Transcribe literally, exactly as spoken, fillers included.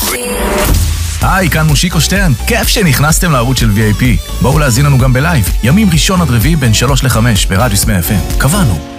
היי, כאן מושיקו שטרן, כיף שנכנסתם לערוץ של וי איי פי. בואו להזין לנו גם בלייב, ימים ראשון עד רביעי בין שלוש לחמש ברדיוס מאה אף אם. קבענו.